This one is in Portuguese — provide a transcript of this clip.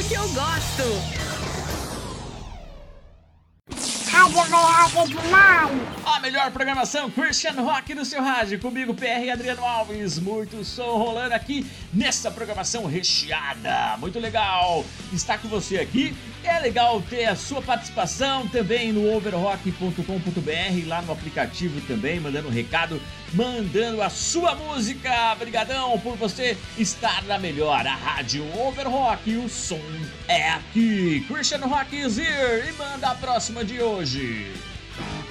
que eu gosto. Rádio Rock é demais. A melhor programação Christian Rock do seu rádio. Comigo, PR Adriano Alves. Muito som rolando aqui nessa programação recheada. Muito legal estar com você aqui. É legal ter a sua participação também no overrock.com.br, lá no aplicativo também, mandando um recado, mandando a sua música. Obrigadão por você estar na melhor, a rádio Overrock. O som é aqui. Christian Rock is here. E manda a próxima de hoje.